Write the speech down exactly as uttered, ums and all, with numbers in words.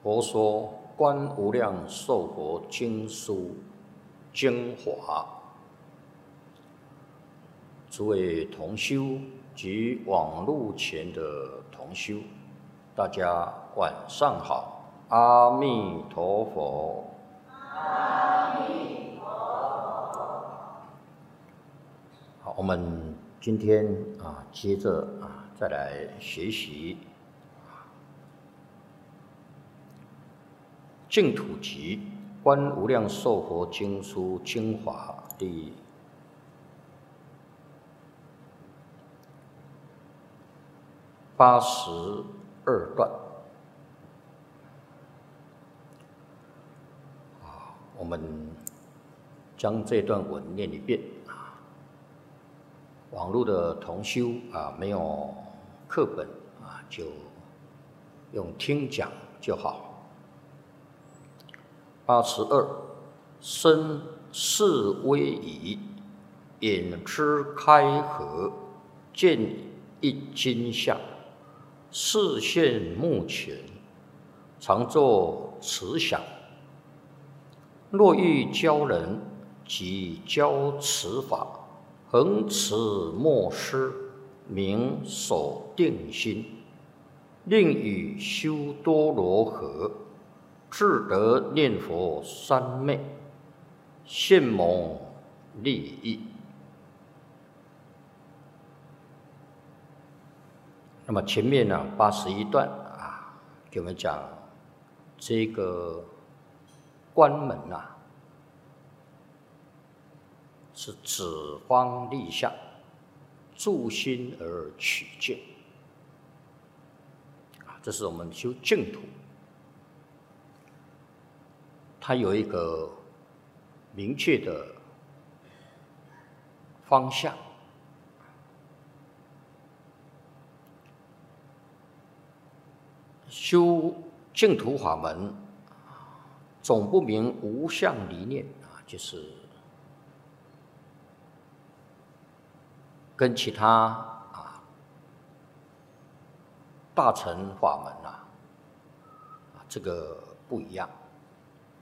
佛说《观无量寿佛经书精华》，诸位同修及网络前的同修，大家晚上好，阿弥陀佛。 阿弥陀佛。 好，我们今天啊，接着啊，再来学习净土集《观无量寿佛经书精华》第八十二段。啊，我们将这段文念一遍啊。网络的同修啊，没有课本啊，就用听讲就好。八十二，身视微仪，眼知开合，见一金相，视现目前，常作慈想。若欲教人，即教此法，恒持莫失，明守定心，令与修多罗河。自得念佛三昧，现蒙利益。那么前面呢，八十一段啊，给我们讲这个关门啊，是指方立相，住心而取见啊，这是我们修净土。它有一个明确的方向，修净土法门，总不明无相理念啊，就是跟其他啊大乘法门啊，啊这个不一样。